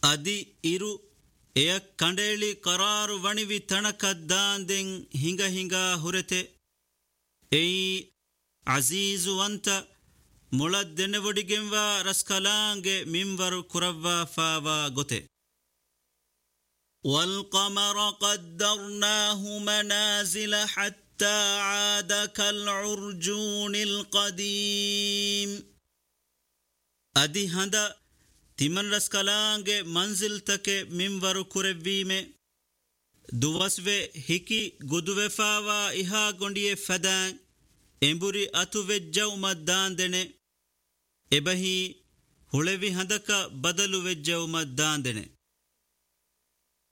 ಅದಿ ಇರು ಎಯ ಕಂಡೇಳಿ ಕರಾರು ವಣಿವಿ ತಣಕದ್ದಾಂದೆಂ ಹಿಂಗ ಹಿಂಗ ಹುರೆತೆ ಎಯಿ ಅಜೀಜು ಅಂತ ಮುಳದ್ದೆನೆವಡಿಗೆಂವ ರಸ್ಕಲಾಂಗೆ ಮಿಂವರು ಕುರವ್ವ ಫಾವ ಗೊತೆ والقمر قدرناه منازل حتى عاد كالعرجون القديم أدي هندا تمن رسكلانge منزل تكه منور كربيمه دواسوه هكي گدوفاوا إها گونډيه فدان ಎಂಬುರಿ ಅತುವೆಜ್ಜೌ ಮದ್ದಾಂದೆನೆ ಎಬಹಿ ಹುಳೆವಿ ಹಂದಕ ಬದಲು ವೆಜ್ಜೌ ಮದ್ದಾಂದೆನೆ